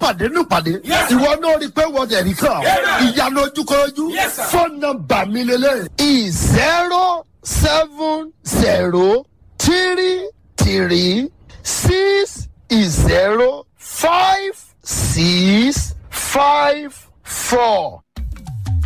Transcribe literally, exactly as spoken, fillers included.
pàdé ní pàdé. ìwọ náà rí i pé wọ́n dẹ̀ rí kàn. ìyanu ojúkọjú. fóònù nọ́mbà mi lélẹ̀. zero seven zero three three six zero five six five four.